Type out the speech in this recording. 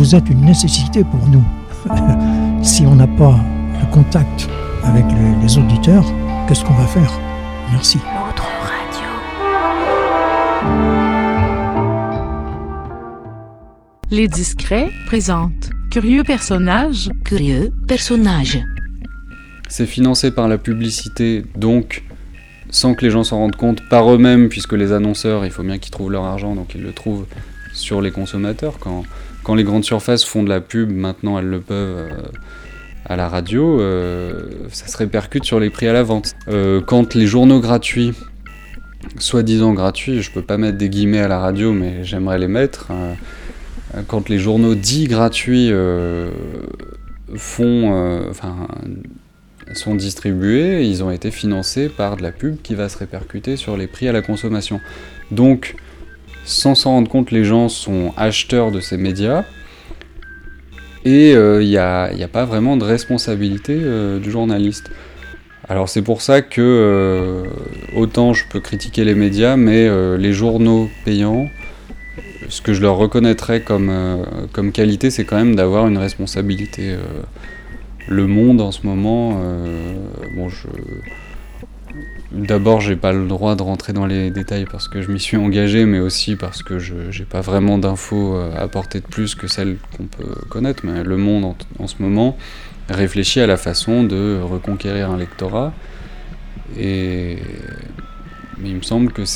vous êtes une nécessité pour nous. Si on n'a pas le contact avec les auditeurs, qu'est-ce qu'on va faire? Merci. L'autre radio. Les Discrets présentent Curieux personnages. Curieux personnages. C'est financé par la publicité, donc sans que les gens s'en rendent compte par eux-mêmes, puisque les annonceurs, il faut bien qu'ils trouvent leur argent, donc ils le trouvent sur les consommateurs. Quand les grandes surfaces font de la pub, maintenant elles le peuvent à la radio, ça se répercute sur les prix à la vente. Quand les journaux gratuits, soi-disant gratuits, je peux pas mettre des guillemets à la radio, mais j'aimerais les mettre, quand les journaux dits gratuits sont distribués, ils ont été financés par de la pub qui va se répercuter sur les prix à la consommation. Donc, sans s'en rendre compte, les gens sont acheteurs de ces médias et il n'y a pas vraiment de responsabilité du journaliste. Alors c'est pour ça que autant je peux critiquer les médias, mais les journaux payants, ce que je leur reconnaîtrais comme qualité, c'est quand même d'avoir une responsabilité. Le Monde en ce moment, d'abord j'ai pas le droit de rentrer dans les détails parce que je m'y suis engagé, mais aussi parce que j'ai pas vraiment d'infos à apporter de plus que celles qu'on peut connaître. Mais Le Monde en ce moment réfléchit à la façon de reconquérir un lectorat, mais il me semble que